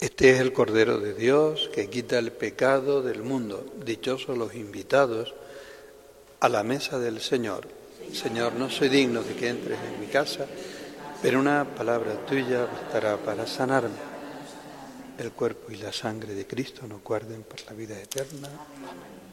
Este es el Cordero de Dios que quita el pecado del mundo. Dichosos los invitados a la mesa del Señor. Señor, no soy digno de que entres en mi casa, pero una palabra tuya bastará para sanarme. El cuerpo y la sangre de Cristo nos guarden por la vida eterna. Amén.